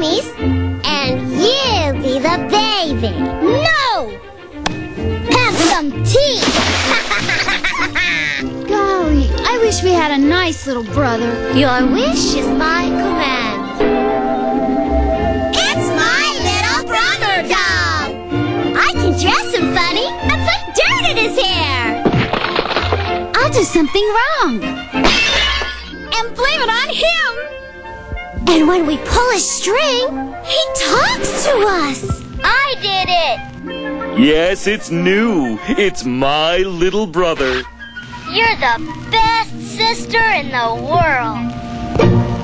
mummies, and you be the baby. No! Have some tea! Golly, I wish we had a nice little brother. Your wish is my command. It's my little brother doll. I can dress him funny and put dirt in his hair. I'll do something wrong and blame it on him. And when we pull a string, he talks to us. I did it. Yes, it's new. It's my little brother. You're the best sister in the world.